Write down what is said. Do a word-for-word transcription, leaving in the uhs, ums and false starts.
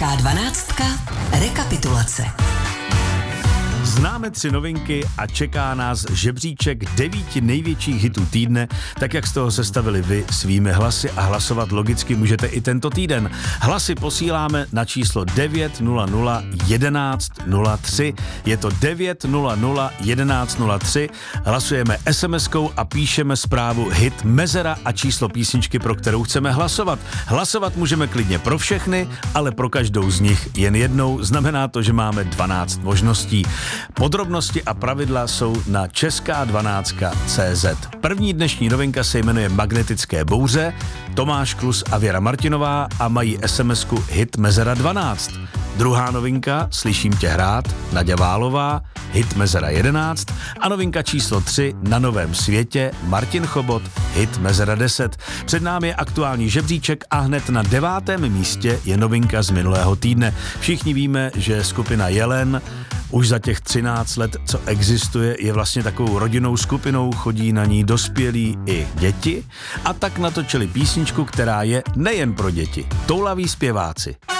Česká dvanáctka. Rekapitulace. Známe tři novinky a čeká nás žebříček devíti největších hitů týdne, tak jak z toho sestavili vy svými hlasy a hlasovat logicky můžete i tento týden. Hlasy posíláme na číslo devět nula nula jedenáct nula tři. Je to devět nula nula jedenáct nula tři. Hlasujeme es em eskou a píšeme zprávu hit Mezera a číslo písničky, pro kterou chceme hlasovat. Hlasovat můžeme klidně pro všechny, ale pro každou z nich jen jednou. Znamená to, že máme dvanáct možností. Podrobnosti a pravidla jsou na česká dvanáctka tečka cé zet. První dnešní novinka se jmenuje Magnetické bouře, Tomáš Klus a Věra Martinová a mají es em esku hit Mezera dvanáct. Druhá novinka Slyším tě hrát, Naďa Válová, hit Mezera jedenáct a novinka číslo tři Na novém světě, Martin Chobot, hit Mezera deset. Před námi je aktuální žebříček a hned na devátém místě je novinka z minulého týdne. Všichni víme, že skupina Jelen už za těch třináct let, co existuje, je vlastně takovou rodinnou skupinou, chodí na ní dospělí i děti a tak natočili písničku, která je nejen pro děti. Toulaví zpěváci.